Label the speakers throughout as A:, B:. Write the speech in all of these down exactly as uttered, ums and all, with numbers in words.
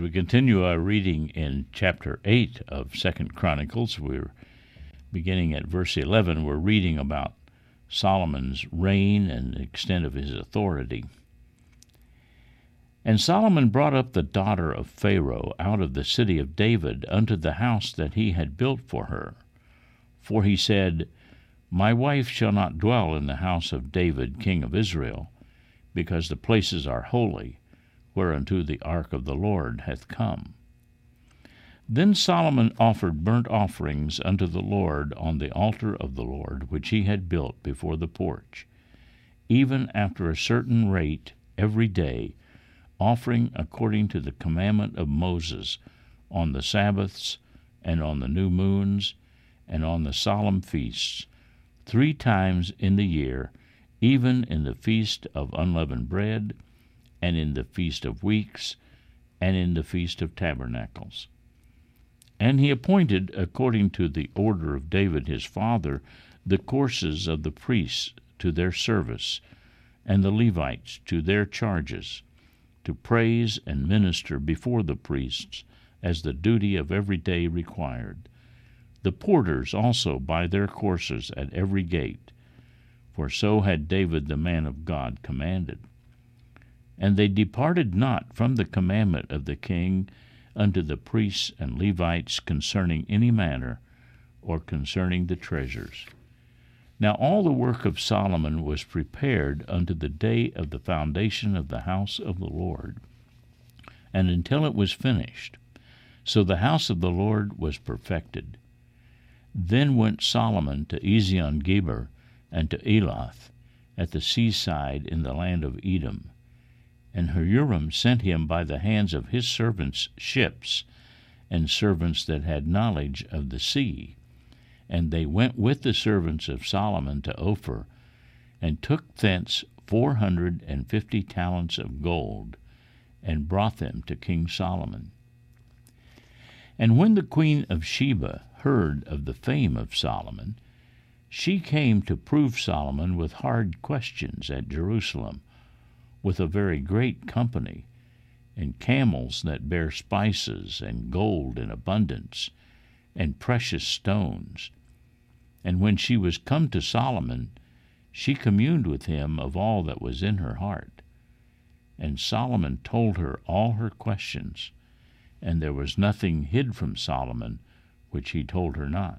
A: we continue our reading in chapter eight of Second Chronicles, we're beginning at verse eleven. We're reading about Solomon's reign and the extent of his authority. And Solomon brought up the daughter of Pharaoh out of the city of David unto the house that he had built for her. For he said, My wife shall not dwell in the house of David king of Israel, because the places are holy, whereunto the ark of the Lord hath come. Then Solomon offered burnt offerings unto the Lord on the altar of the Lord, which he had built before the porch, even after a certain rate every day, offering according to the commandment of Moses, on the Sabbaths, and on the new moons, and on the solemn feasts, three times in the year, even in the feast of unleavened bread, and in the feast of weeks, and in the feast of tabernacles. And he appointed, according to the order of David his father, the courses of the priests to their service, and the Levites to their charges, to praise and minister before the priests, as the duty of every day required. The porters also by their courses at every gate, for so had David the man of God commanded. And they departed not from the commandment of the king unto the priests and Levites concerning any matter, or concerning the treasures. Now all the work of Solomon was prepared unto the day of the foundation of the house of the Lord, and until it was finished. So the house of the Lord was perfected. Then went Solomon to Ezion-Geber and to Elath, at the seaside in the land of Edom. And Huram sent him by the hands of his servants ships, and servants that had knowledge of the sea. And they went with the servants of Solomon to Ophir, and took thence four hundred and fifty talents of gold, and brought them to King Solomon. And when the queen of Sheba heard of the fame of Solomon, she came to prove Solomon with hard questions at Jerusalem, with a very great company, and camels that bear spices, and gold in abundance, and precious stones. And when she was come to Solomon, she communed with him of all that was in her heart. And Solomon told her all her questions, and there was nothing hid from Solomon which he told her not.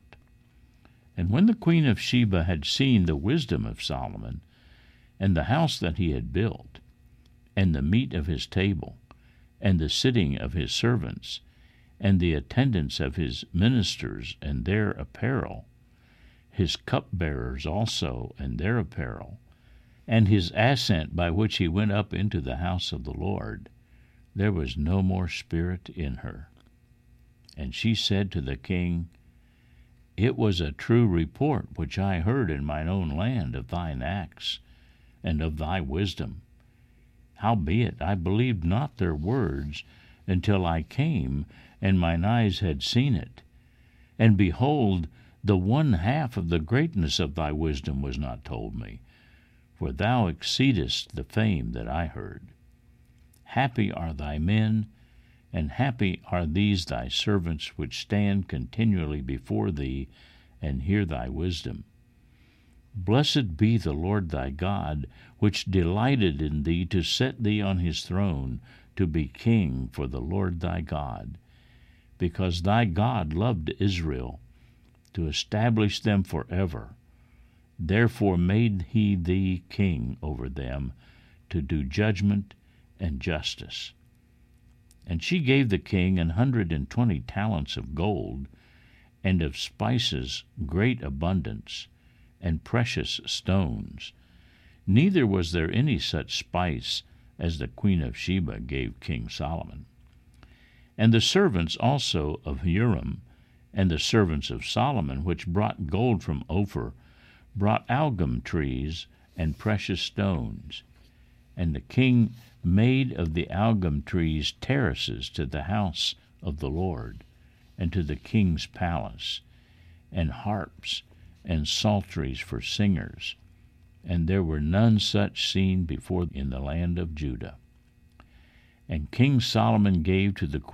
A: And when the queen of Sheba had seen the wisdom of Solomon, and the house that he had built, and the meat of his table, and the sitting of his servants, and the attendance of his ministers and their apparel, his cupbearers also and their apparel, and his ascent by which he went up into the house of the Lord, there was no more spirit in her. And she said to the king, It was a true report which I heard in mine own land of thine acts, and of thy wisdom. Howbeit I believed not their words, until I came, and mine eyes had seen it. And behold, the one half of the greatness of thy wisdom was not told me, for thou exceedest the fame that I heard. Happy are thy men, and happy are these thy servants which stand continually before thee, and hear thy wisdom. Blessed be the Lord thy God, which delighted in thee to set thee on his throne, to be king for the Lord thy God, because thy God loved Israel, to establish them forever. Therefore made he thee king over them, to do judgment and justice. And she gave the king an hundred and twenty talents of gold, and of spices great abundance, and precious stones. Neither was there any such spice as the queen of Sheba gave King Solomon. And the servants also of Huram, and the servants of Solomon, which brought gold from Ophir, brought algum trees and precious stones. And the king made of the algum trees terraces to the house of the Lord, and to the king's palace, and harps and psalteries for singers, and there were none such seen before in the land of Judah. And King Solomon gave to the